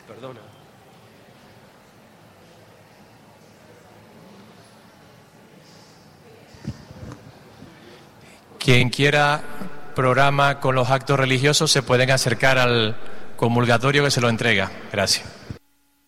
Perdona. Quien quiera programa con los actos religiosos se pueden acercar al comulgatorio que se lo entrega. Gracias.